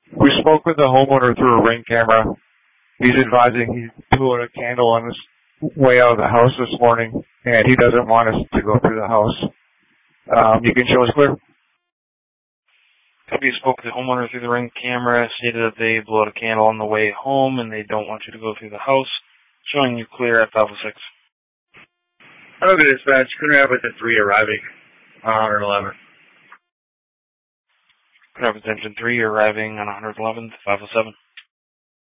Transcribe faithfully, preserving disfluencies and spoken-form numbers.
We spoke with the homeowner through a Ring camera. He's advising he blew out a candle on his way out of the house this morning, and he doesn't want us to go through the house. Um, you can show us clear? Company spoke with the homeowner through the Ring camera, stated that they blew out a candle on the way home, and they don't want you to go through the house. Showing you clear at Alpha six. Okay, dispatch. Couldn't have with the three arriving on one eleven. Could have attention three arriving on one eleventh, five oh seven.